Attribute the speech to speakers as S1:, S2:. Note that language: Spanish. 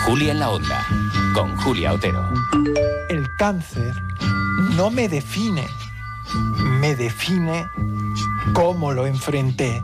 S1: Julia en la Onda, con Julia Otero.
S2: El cáncer no me define, me define cómo lo enfrenté.